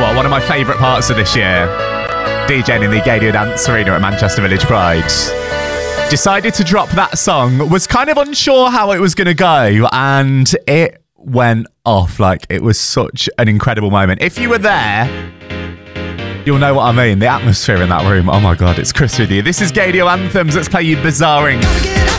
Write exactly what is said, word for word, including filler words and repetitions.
what? One of my favourite parts of this year, DJing in the Gadio Dance Arena at Manchester Village Pride. Decided to drop that song, was kind of unsure how it was going to go, and it went off. Like, it was such an incredible moment. If you were there, you'll know what I mean. The atmosphere in that room. Oh my God, it's Chris with you. This is Gadio Anthems. Let's play you Bizarring.